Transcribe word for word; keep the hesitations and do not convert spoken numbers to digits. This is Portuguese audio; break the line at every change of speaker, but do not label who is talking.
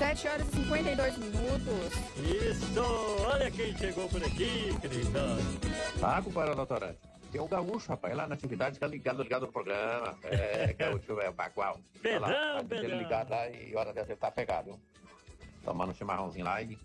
sete horas e cinquenta e dois minutos.
Isso! Olha quem chegou por aqui, querida.
Tá, compadre doutora? Tem um gaúcho, rapaz, lá na atividade, tá ligado, ligado no programa. É, gaúcho, é o Bagual.
Pedrão,
Pedrão.
Pedrão.
Ligado lá e hora dessa ele tá pegado. Tomando um chimarrãozinho lá e